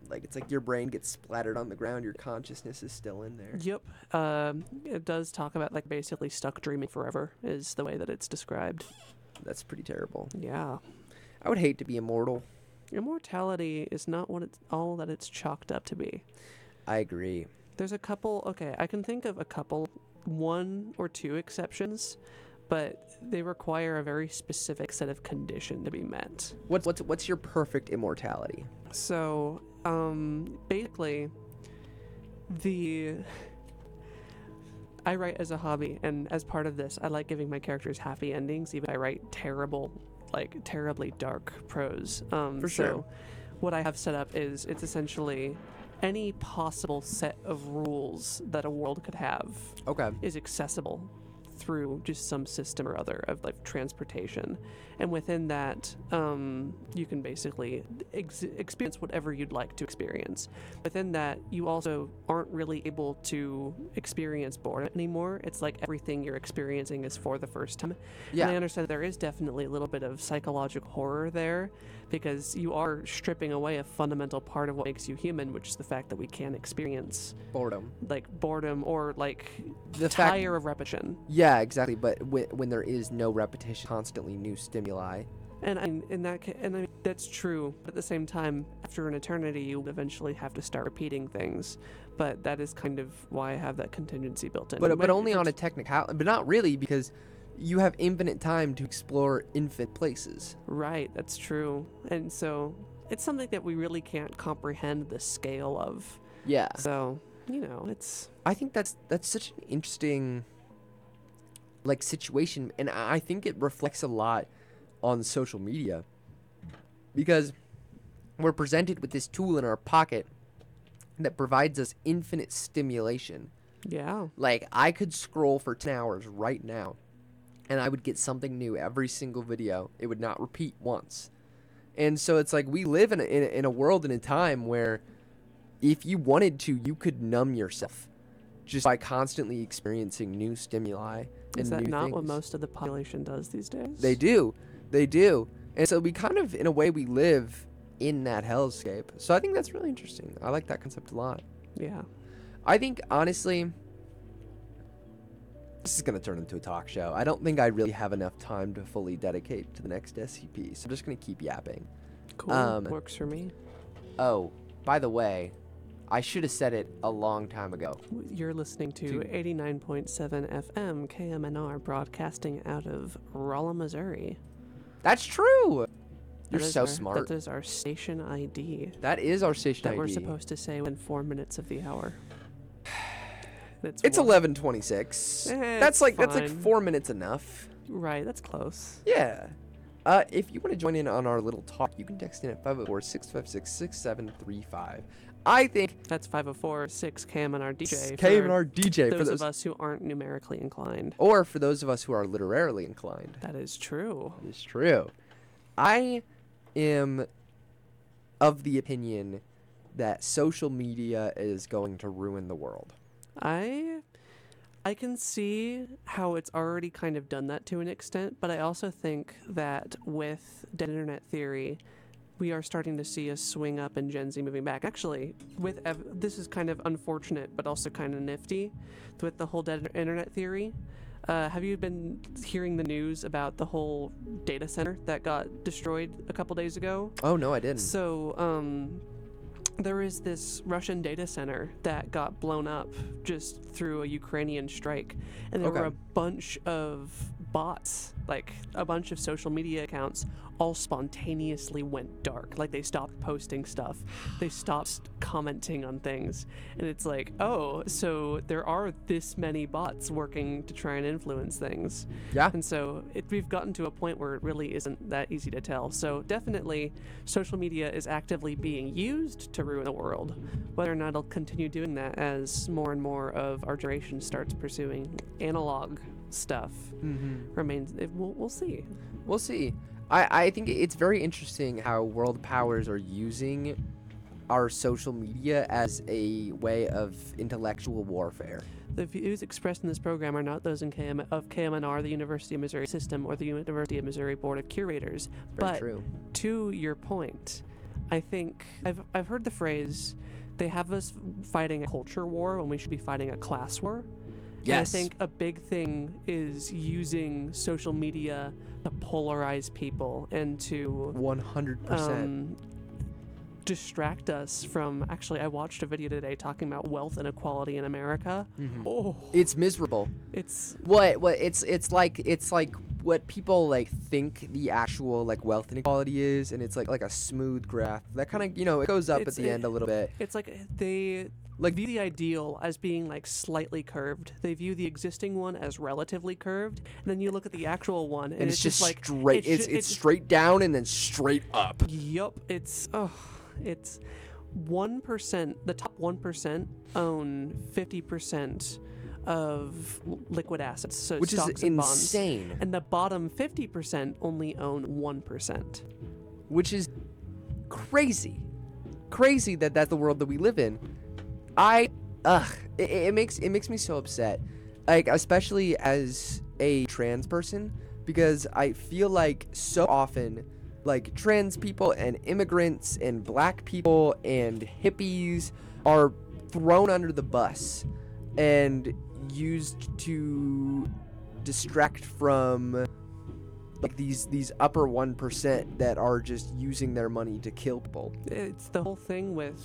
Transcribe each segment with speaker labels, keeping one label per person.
Speaker 1: Like, it's like your brain gets splattered on the ground, your consciousness is still in there.
Speaker 2: Yep. It does talk about like basically stuck dreaming forever is the way that it's described.
Speaker 1: That's pretty terrible.
Speaker 2: Yeah.
Speaker 1: I would hate to be immortal.
Speaker 2: Immortality is not what it's all that it's chalked up to be.
Speaker 1: I agree.
Speaker 2: There's a couple, okay, I can think of a couple, one or two exceptions, but they require a very specific set of condition to be met.
Speaker 1: What's your perfect immortality?
Speaker 2: So, basically, I write as a hobby, and as part of this, I like giving my characters happy endings, even if I write terribly dark prose.
Speaker 1: For sure.
Speaker 2: So what I have set up is it's essentially any possible set of rules that a world could have
Speaker 1: Okay.
Speaker 2: is accessible through just some system or other of like transportation, and within that you can basically experience whatever you'd like to experience. Within that, you also aren't really able to experience boredom anymore. It's like everything you're experiencing is for the first time.
Speaker 1: Yeah.
Speaker 2: And I understand there is definitely a little bit of psychological horror there, because you are stripping away a fundamental part of what makes you human, which is the fact that we can experience
Speaker 1: Boredom.
Speaker 2: like boredom or like
Speaker 1: The fact.
Speaker 2: tire of repetition.
Speaker 1: Yeah, exactly. But when there is no repetition, constantly new stimuli.
Speaker 2: And that's true. But at the same time, after an eternity, you would eventually have to start repeating things. But that is kind of why I have that contingency built in.
Speaker 1: But only on a technicality. But not really, because you have infinite time to explore infinite places.
Speaker 2: Right, that's true. And so it's something that we really can't comprehend the scale of.
Speaker 1: Yeah.
Speaker 2: So, it's...
Speaker 1: I think that's such an interesting like situation, and I think it reflects a lot on social media, because we're presented with this tool in our pocket that provides us infinite stimulation.
Speaker 2: Yeah.
Speaker 1: Like, I could scroll for 10 hours right now, and I would get something new every single video. It would not repeat once. And so it's like we live in a world and a time where if you wanted to, you could numb yourself just by constantly experiencing new stimuli and
Speaker 2: Is that
Speaker 1: new
Speaker 2: not
Speaker 1: things.
Speaker 2: what most of the population does these days?
Speaker 1: They do. And so we kind of, in a way, we live in that hellscape. So I think that's really interesting. I like that concept a lot.
Speaker 2: Yeah.
Speaker 1: I think, honestly, this is going to turn into a talk show. I don't think I really have enough time to fully dedicate to the next SCP, so I'm just going to keep yapping.
Speaker 2: Cool. Works for me.
Speaker 1: Oh, by the way, I should have said it a long time ago.
Speaker 2: You're listening to 89.7 FM KMNR, broadcasting out of Rolla, Missouri.
Speaker 1: That's true. You're
Speaker 2: That is
Speaker 1: so
Speaker 2: our-
Speaker 1: smart.
Speaker 2: That is our station ID
Speaker 1: That is our station
Speaker 2: that
Speaker 1: ID.
Speaker 2: we're supposed to say within 4 minutes of the hour.
Speaker 1: It's 11:26. That's like
Speaker 2: fine.
Speaker 1: 4 minutes enough.
Speaker 2: Right, that's close.
Speaker 1: Yeah. If you want to join in on our little talk, you can text in at 504-656-6735. I think
Speaker 2: That's 504-6 KMNR DJ.
Speaker 1: KMNR DJ
Speaker 2: for
Speaker 1: for
Speaker 2: those of us who aren't numerically inclined.
Speaker 1: or for those of us who are literarily inclined.
Speaker 2: That is true.
Speaker 1: It's true. I am of the opinion that social media is going to ruin the world.
Speaker 2: I can see how it's already kind of done that to an extent, but I also think that with dead internet theory, we are starting to see a swing up in Gen Z moving back. Actually, this is kind of unfortunate, but also kind of nifty with the whole dead internet theory. Have you been hearing the news about the whole data center that got destroyed a couple days ago?
Speaker 1: Oh, no, I didn't.
Speaker 2: So, there is this Russian data center that got blown up just through a Ukrainian strike. And there were a bunch of bots, like a bunch of social media accounts, all spontaneously went dark. Like they stopped posting stuff. They stopped commenting on things. And it's like, oh, so there are this many bots working to try and influence things.
Speaker 1: Yeah.
Speaker 2: And so we've gotten to a point where it really isn't that easy to tell. So definitely social media is actively being used to ruin the world. Whether or not it'll continue doing that as more and more of our generation starts pursuing analog stuff remains, we'll see.
Speaker 1: We'll see. I think it's very interesting how world powers are using our social media as a way of intellectual warfare.
Speaker 2: The views expressed in this program are not those of KMNR, the University of Missouri System, or the University of Missouri Board of Curators.
Speaker 1: Very
Speaker 2: but
Speaker 1: true.
Speaker 2: to your point, I think I've heard the phrase, they have us fighting a culture war when we should be fighting a class war. And I
Speaker 1: Yes.
Speaker 2: think a big thing is using social media to polarize people and to
Speaker 1: 100%.
Speaker 2: distract us from. Actually, I watched a video today talking about wealth inequality in America. Oh,
Speaker 1: It's miserable.
Speaker 2: it's
Speaker 1: It's like what people like think the actual like wealth inequality is, and it's like a smooth graph that kind of, you know, it goes up at the end a little bit.
Speaker 2: It's like they
Speaker 1: Like-
Speaker 2: view the ideal as being like slightly curved. They view the existing one as relatively curved, and then you look at the actual one, and
Speaker 1: And it's just
Speaker 2: like
Speaker 1: straight. It's straight down and then straight up.
Speaker 2: Yup, it's 1%. The top 1% own 50% of liquid assets, so
Speaker 1: Which is
Speaker 2: stocks and bonds.
Speaker 1: insane.
Speaker 2: And the bottom 50% only own 1%.
Speaker 1: Which is crazy. Crazy that that's the world that we live in. It makes me so upset. Like, especially as a trans person, because I feel like so often, like, trans people and immigrants and black people and hippies are thrown under the bus and used to distract from like these upper 1% that are just using their money to kill people.
Speaker 2: It's the whole thing with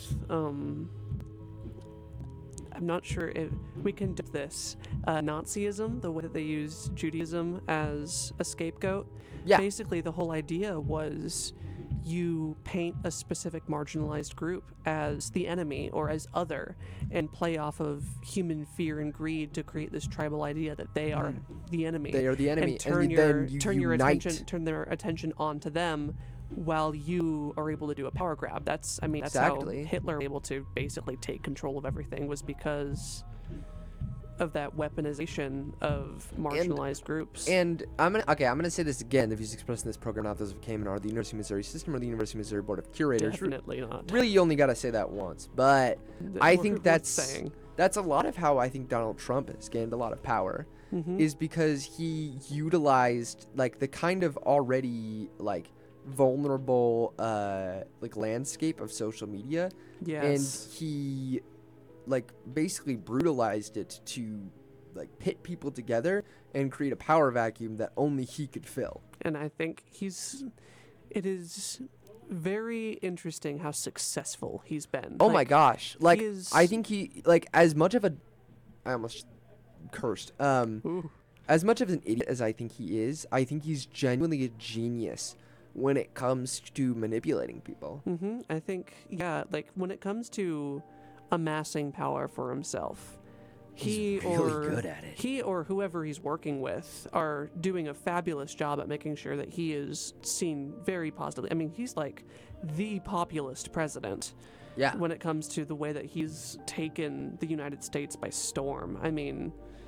Speaker 2: I'm not sure if we can do this. Nazism, the way that they use Judaism as a scapegoat.
Speaker 1: Yeah.
Speaker 2: Basically, the whole idea was you paint a specific marginalized group as the enemy or as other and play off of human fear and greed to create this tribal idea that they are the enemy.
Speaker 1: They are the enemy,
Speaker 2: And turn
Speaker 1: then you
Speaker 2: turn
Speaker 1: unite.
Speaker 2: turn their attention onto them while you are able to do a power grab. That's
Speaker 1: Exactly.
Speaker 2: how Hitler was able to basically take control of everything, was because of that weaponization of marginalized groups.
Speaker 1: And I'm gonna say this again: the views expressed in this program, not those of Cayman, or the University of Missouri System or the University of Missouri Board of Curators.
Speaker 2: Definitely not.
Speaker 1: Really, you only gotta say that once, but I think
Speaker 2: Worth
Speaker 1: that's
Speaker 2: saying.
Speaker 1: a lot of how I think Donald Trump has gained a lot of power, is because he utilized like the kind of already like vulnerable like landscape of social media,
Speaker 2: Yes.
Speaker 1: and he like basically brutalized it to like pit people together and create a power vacuum that only he could fill.
Speaker 2: And I think it is very interesting how successful he's been.
Speaker 1: Oh my gosh. Like,
Speaker 2: is-
Speaker 1: I think he, like, as much of a, I almost cursed,
Speaker 2: Ooh.
Speaker 1: as much of an idiot as I think he is, I think he's genuinely a genius when it comes to manipulating people.
Speaker 2: I think, yeah, like when it comes to amassing power for himself,
Speaker 1: He's really good at it.
Speaker 2: He or whoever he's working with are doing a fabulous job at making sure that he is seen very positively. I mean, he's like the populist president
Speaker 1: Yeah.
Speaker 2: when it comes to the way that he's taken the United States by storm. I mean,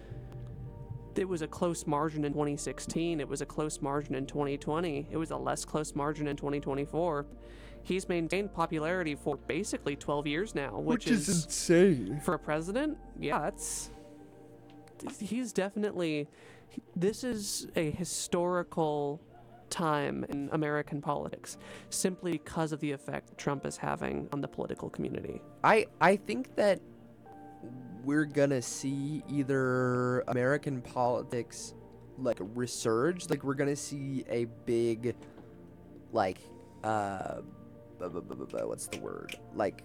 Speaker 2: it was a close margin in 2016. It was a close margin in 2020. It was a less close margin in 2024. He's maintained popularity for basically 12 years now, which is
Speaker 1: insane.
Speaker 2: for a president. Yeah, he's definitely. This is a historical time in American politics, simply because of the effect Trump is having on the political community.
Speaker 1: I think that we're gonna see either American politics like resurge, like we're gonna see a big like what's the word, like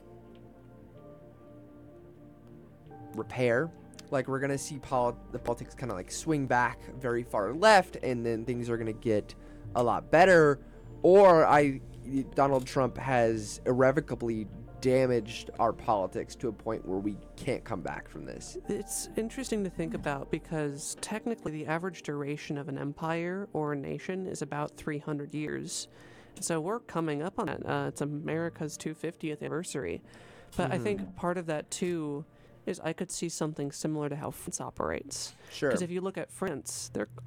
Speaker 1: repair. Like we're gonna see the politics kind of like swing back very far left, and then things are gonna get a lot better. Or Donald Trump has irrevocably damaged our politics to a point where we can't come back from this.
Speaker 2: It's interesting to think about because technically the average duration of an empire or a nation is about 300 years. So we're coming up on it. It's America's 250th anniversary. But I think part of that too is I could see something similar to how France operates.
Speaker 1: Sure.
Speaker 2: Because if you look at France, they're